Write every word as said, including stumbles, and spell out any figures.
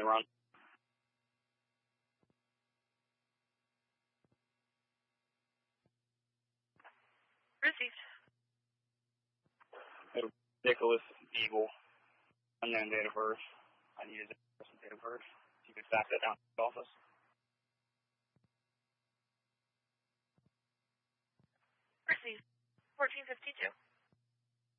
run. Received. Nicholas Eagle, unknown date of birth. I need his date of birth. If you could fax that down to the office. Received. fourteen fifty-two.